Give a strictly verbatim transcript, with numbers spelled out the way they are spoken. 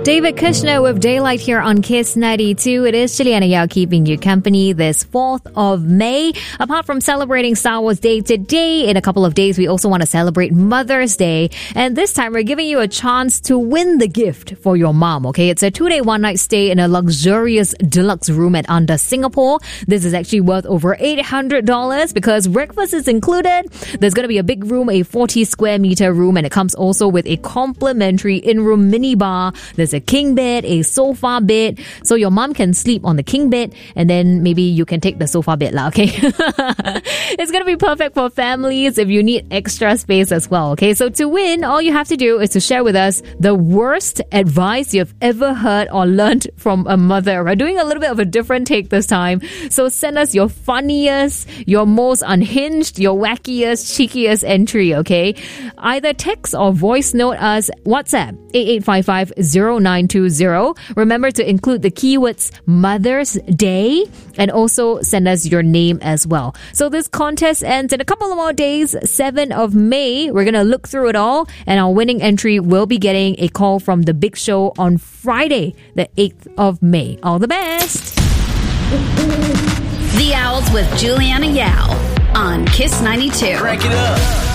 David Kushner with Daylight here on Kiss ninety-two. It is Juliana Yao keeping you company this fourth of May. Apart from celebrating Star Wars Day today, in a couple of days, we also want to celebrate Mother's Day. And this time, we're giving you a chance to win the gift for your mom, okay? It's a two-day, one-night stay in a luxurious deluxe room at Andaz Singapore. This is actually worth over eight hundred dollars because breakfast is included. There's going to be a big room, a forty square meter room, and it comes also with a complimentary in-room minibar. There's a king bed, a sofa bed, so your mom can sleep on the king bed, and then maybe you can take the sofa bed lah, okay? It's going to be perfect for families if you need extra space as well, okay? So to win, all you have to do is to share with us the worst advice you've ever heard or learned from a mother. We're doing a little bit of a different take this time, so send us your funniest, your most unhinged, your wackiest, cheekiest entry, okay? Either text or voice note us, WhatsApp, eight eight five five zero nine two zero. Remember to include the keywords Mother's Day and also send us your name as well. So this contest ends in a couple of more days, seventh of May. We're going to look through it all, and our winning entry will be getting a call from The Big Show on Friday, the eighth of May. All the best! The Owls with Juliana Yao on Kiss ninety-two. Crank it up.